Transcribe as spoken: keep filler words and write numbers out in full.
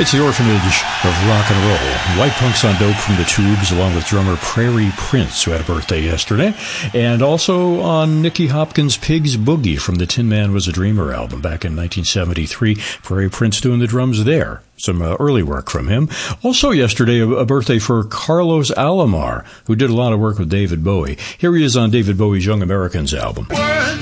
It's the orphanage of rock and roll. White Punks on Dope from the Tubes, along with drummer Prairie Prince, who had a birthday yesterday. And also on Nicky Hopkins' Pig's Boogie from the Tin Man Was a Dreamer album back in nineteen seventy-three. Prairie Prince doing the drums there. Some uh, early work from him. Also yesterday, a, a birthday for Carlos Alomar, who did a lot of work with David Bowie. Here he is on David Bowie's Young Americans album. Words